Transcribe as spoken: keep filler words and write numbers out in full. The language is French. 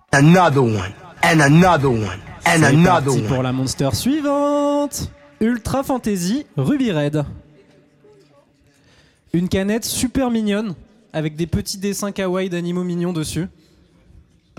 Another one, and another one, and C'est another parti one. pour la monster suivante. Ultra Fantasy Ruby Red. Une canette super mignonne avec des petits dessins kawaii d'animaux mignons dessus.